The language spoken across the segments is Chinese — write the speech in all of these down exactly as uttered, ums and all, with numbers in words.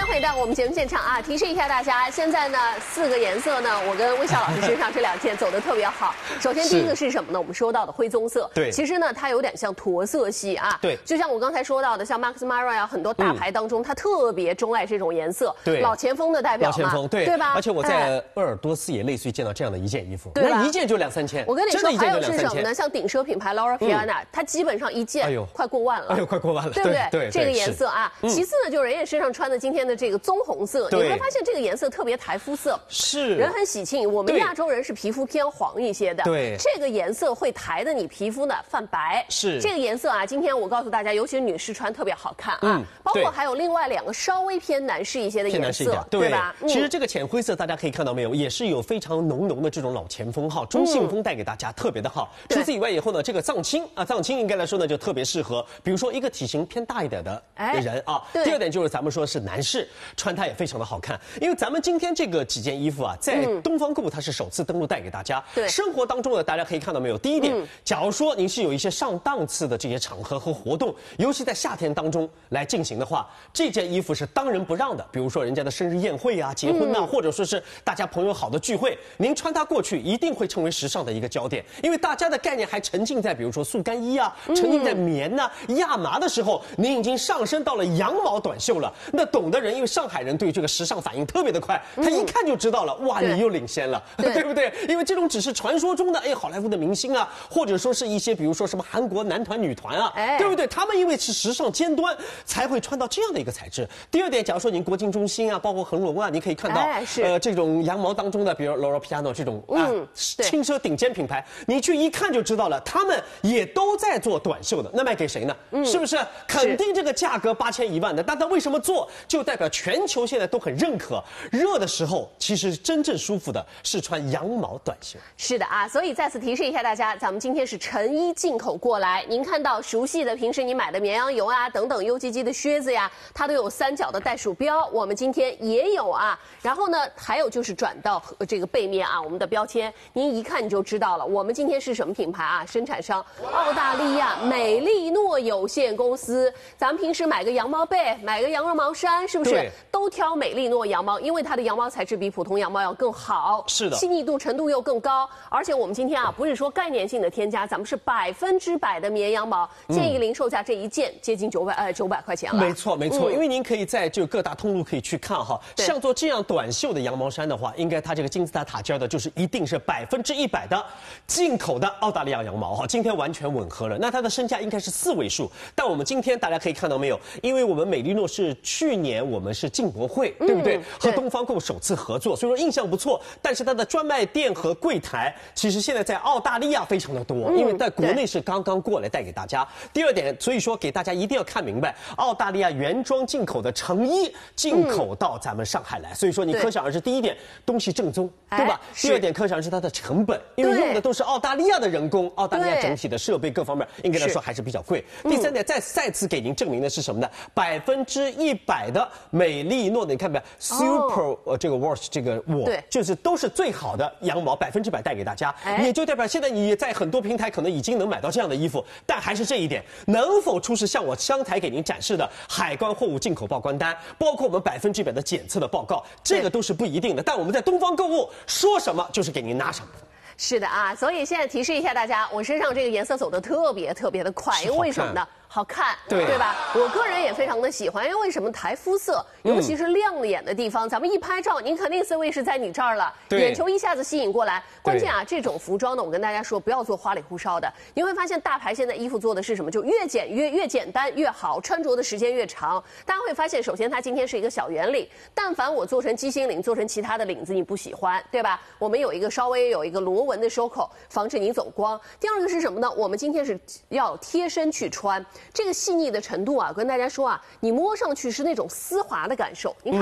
回到我们节目现场啊，提示一下大家，现在呢四个颜色呢，我跟魏晓老师身上这两件走得特别好。首先第一个是什么呢？我们说到的灰棕色， 对， 其实呢它有点像驼色系啊， 对， 就像我刚才说到的，像 Max Mara 啊，很多大牌当中，它特别钟爱这种颜色， 对， 老前锋的代表嘛， 老前锋，对， 对吧？ 而且我在鄂尔多斯也类似于见到这样的一件衣服， 对吧？ 那一件就两三千， 我跟你说，还有是什么呢？ 千像顶奢品牌 Laura Piana，它基本上一件快过万了， 哎呦，快过万了， 对不对？ 对， 这个颜色啊。其次呢，就是人家身上穿的今天的这个棕红色，你会发现这个颜色特别台肤色， 是人很喜庆。我们亚洲人是皮肤偏黄一些的， 对， 这个颜色会抬的你皮肤呢泛白， 是这个颜色啊。今天我告诉大家，尤其是女士穿特别好看啊，包括还有另外两个稍微偏男士一些的颜色，对吧？ 其实这个浅灰色大家可以看到没有，也是有非常浓浓的这种老前锋哈，中性风带给大家特别的好。除此以外以后呢，这个藏青啊，藏青应该来说呢就特别适合，比如说一个体型偏大一点的人啊。第二点就是咱们说是男士穿它也非常的好看，因为咱们今天这个几件衣服啊，在东方购物它是首次登陆带给大家。 对， 生活当中呢，大家可以看到没有？第一点，假如说您是有一些上档次的这些场合和活动，尤其在夏天当中来进行的话，这件衣服是当仁不让的。比如说人家的生日宴会啊、结婚啊，或者说是大家朋友好的聚会，您穿它过去一定会成为时尚的一个焦点，因为大家的概念还沉浸在比如说速干衣啊，沉浸在棉呐、啊、亚麻的时候，您已经上升到了羊毛短袖了。那懂的人，因为上海人对这个时尚反应特别的快，他一看就知道了，哇，你又领先了，对不对？因为这种只是传说中的哎好莱坞的明星啊，或者说是一些比如说什么韩国男团女团啊，对不对？他们因为是时尚尖端，才会穿到这样的一个材质。第二点，假如说您国境中心啊，包括恒隆啊，你可以看到，呃，这种羊毛当中的，比如 Loro Piana 这种啊轻奢顶尖品牌，你去一看就知道了，他们也都在做短袖的，那卖给谁呢？是不是？肯定这个价格八千一万的，但他为什么做？就代表全球现在都很认可。热的时候，其实真正舒服的是穿羊毛短袖。 是的啊，所以再次提示一下大家，咱们今天是成衣进口过来。您看到熟悉的，平时你买的绵羊油啊等等 U G G 的靴子呀，它都有三角的袋鼠标，我们今天也有啊。然后呢，还有就是转到这个背面啊，我们的标签，您一看你就知道了。我们今天是什么品牌啊？生产商澳大利亚美利诺有限公司。咱们平时买个羊毛被，买个羊绒毛衫，是不是都挑美利诺羊毛？因为它的羊毛材质比普通羊毛要更好， 是的， 细腻度程度又更高。而且我们今天啊，不是说概念性的添加，咱们是百分之百的绵羊毛，建议零售价这一件接近九百呃九百块钱了。 没错没错，嗯、因为您可以在这个各大通路可以去看哈，像做这样短袖的羊毛衫的话，应该它这个金字塔塔尖的，就是一定是百分之一百的进口的澳大利亚羊毛哈，今天完全吻合了。那它的身价应该是四位数，但我们今天大家可以看到没有？因为我们美利诺是去年我们是进博会，对不对？嗯、和东方购首次合作，所以说印象不错。但是它的专卖店和柜台，其实现在在澳大利亚非常的多，嗯、因为在国内是刚刚过来带给大家。第二点，所以说给大家一定要看明白，澳大利亚原装进口的成衣进口到咱们上海来，嗯、所以说你可想而知，第一点东西正宗，对吧？第二点可想而知它的成本，因为用的都是澳大利亚的人工，澳大利亚整体的设备各方面应该来说还是比较贵。第三点，再再次给您证明的是什么呢？百分之一百的美利诺的，你看没有 ？Super 呃这个 wash 这个我就是都是最好的羊毛，百分之百带给大家，也就代表现在你在很多平台可能已经能买到这样的衣服，但还是这一点，能否出示像我刚才给您展示的海关货物进口报关单，包括我们百分之百的检测的报告，这个都是不一定的。但我们在东方购物说什么就是给您拿什么。 是的啊，所以现在提示一下大家，我身上这个颜色走得特别特别的快，因为为什么呢？好看， 对对吧？我个人也非常的喜欢，因为为什么台肤色，尤其是亮眼的地方，嗯、咱们一拍照，您肯定 C 位是在你这儿了，眼球一下子吸引过来。关键啊，这种服装呢，我跟大家说，不要做花里胡哨的。你会发现，大牌现在衣服做的是什么？就越简约、越简单越好，穿着的时间越长。大家会发现，首先它今天是一个小圆领，但凡我做成鸡心领，做成其他的领子，你不喜欢，对吧？我们有一个稍微有一个螺纹的收口，防止你走光。第二个是什么呢？我们今天是要贴身去穿。这个细腻的程度啊，跟大家说啊，你摸上去是那种丝滑的感受。你看到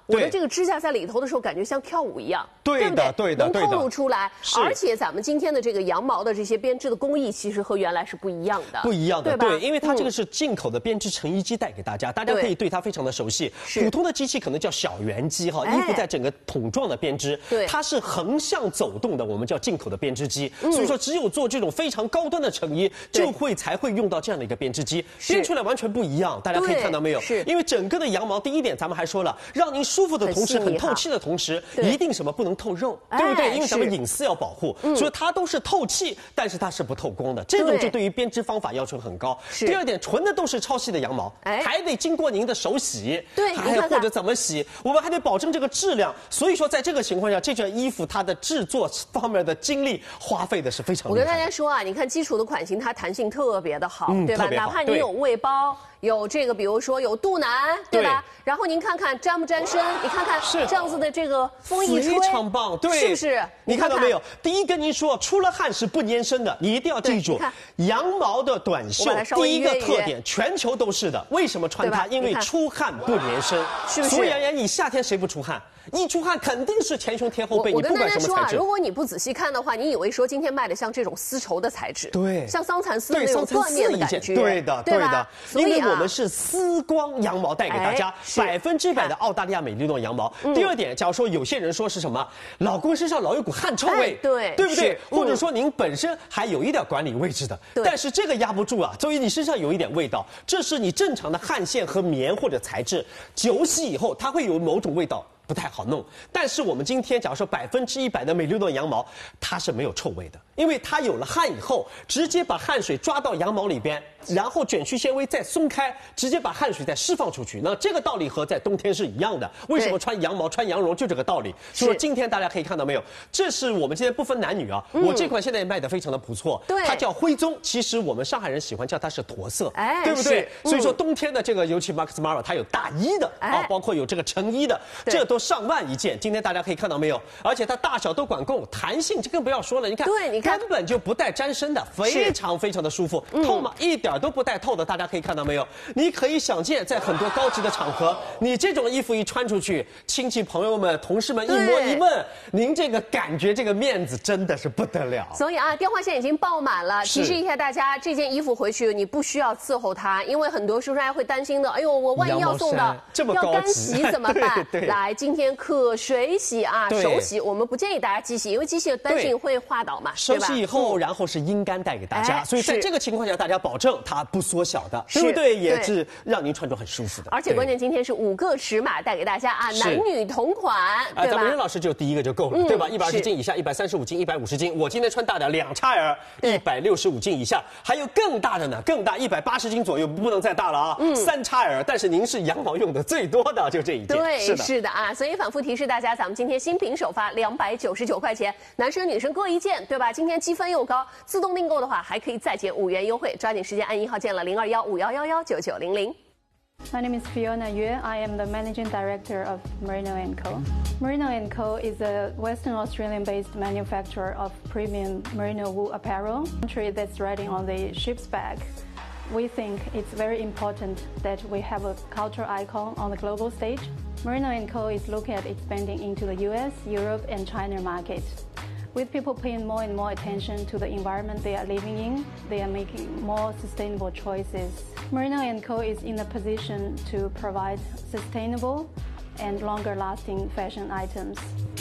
我的这个指甲在里头的时候，感觉像跳舞一样， 对的，对的， 能透露出来。而且咱们今天的这个羊毛的这些编织的工艺，其实和原来是不一样的， 不一样的， 对吧？ 对，因为它这个是进口的编织成衣机带给大家，大家可以对它非常的熟悉。普通的机器可能叫小圆机哈，衣服在整个筒状的编织， 对， 它是横向走动的，我们叫进口的编织机。所以说，只有做这种非常高端的成衣，就会才会用到这样的一个编织机，编出来完全不一样。大家可以看到没有？ 是， 因为整个的羊毛，第一点咱们还说了，让您舒服的同时，很透气的同时，一定什么不能透肉，对不对？因为咱们隐私要保护，所以它都是透气，但是它是不透光的。这种就对于编织方法要求很高。第二点，纯的都是超细的羊毛，还得经过您的手洗， 对， 还或者怎么洗，我们还得保证这个质量。所以说，在这个情况下，这件衣服它的制作方面的精力花费的是非常。 我跟大家说啊，你看基础的款型，它弹性特别的好，对吧？哪怕你有胃包。有这个，比如说有肚腩，对吧？对，然后您看看沾不沾身？你看看是这样子的这个风一吹， 非常棒，对， 是不是？ 你看到没有？第一跟您说，出了汗是不粘身的，你一定要记住。羊毛的短袖，第一个特点，全球都是的。为什么穿它？因为出汗不粘身， 是不是？ 所以而言，你夏天谁不出汗？一出汗肯定是前胸贴后背，你不管什么材质。 我跟大家说啊，如果你不仔细看的话，你以为说今天卖的像这种丝绸的材质， 对， 像桑蚕丝那种缎面的感觉， 对的，对的。因为我们是丝光羊毛带给大家，百分之百的澳大利亚美利诺羊毛。第二点，假如说有些人说是什么，老公身上老有股汗臭味， 对， 对不对？或者说您本身还有一点管理位置的，但是这个压不住啊，所以你身上有一点味道，这是你正常的汗腺和棉或者材质久洗以后，它会有某种味道。不太好弄，但是我们今天假如说百分之一百的美利诺羊毛，它是没有臭味的，因为它有了汗以后，直接把汗水抓到羊毛里边，然后卷曲纤维再松开，直接把汗水再释放出去。那这个道理和在冬天是一样的。为什么穿羊毛、穿羊绒就这个道理？所以说今天大家可以看到没有，这是我们今天不分男女啊，我这款现在也卖得非常的不错， 对， 它叫灰棕，其实我们上海人喜欢叫它是驼色， 哎， 对不对？所以说冬天的这个，尤其 Max Mara 它有大衣的啊，包括有这个成衣的，这都上万一件。今天大家可以看到没有？而且它大小都管够，弹性这更不要说了。你看， 对，你看根本就不带沾身的，非常非常的舒服，透吗？一点都不带透的。大家可以看到没有？你可以想见，在很多高级的场合，你这种衣服一穿出去，亲戚朋友们、同事们一摸一问，您这个感觉，这个面子真的是不得了。 所以啊，电话线已经爆满了。提示一下大家，这件衣服回去你不需要伺候它，因为很多叔叔阿姨会担心的。哎呦，我万一要送的要干洗怎么办？来，今天可水洗啊，手洗，我们不建议大家机洗，因为机洗担心会滑倒嘛， 手洗以后，然后是阴干带给大家，所以在这个情况下，大家保证它不缩小的，对不对？也是让您穿着很舒服的。 而且关键今天是五个尺码带给大家啊，男女同款，对吧？ 咱们任老师就第一个就够了，对吧？一百二十斤以下，一百三十五斤，一百五十斤。我今天穿大的两 X L， 一百六十五斤以下，还有更大的呢，更大一百八十斤左右，不能再大了啊，三 X L。但是您是羊毛用的最多的，就这一件。 对， 是的， 是的啊，所以反复提示大家，咱们今天新品首发两百九十九块钱，男生女生各一件，对吧？今天积分又高，自动订购的话还可以再减五元优惠，抓紧时间按一号键了零二幺五幺幺幺九九零零。 My name is Fiona Yue. I am the managing director of Merino and Co. Merino and Co. is a Western Australian-based manufacturer of premium merino wool apparel. Country that's riding on the ship's back. We think it's very important that we have a cultural icon on the global stage. Merino and Co. is looking at expanding into the U S, Europe, and China market. With people paying more and more attention to the environment they are living in, they are making more sustainable choices. Merino and Co. is in a position to provide sustainable and longer-lasting fashion items.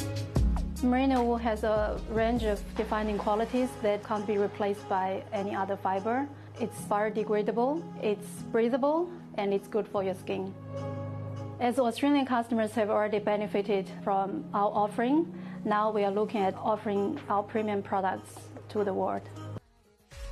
Merino wool has a range of defining qualities that can't be replaced by any other fiber. It's biodegradable, it's breathable, and it's good for your skin. As Australian customers have already benefited from our offering, now we are looking at offering our premium products to the world.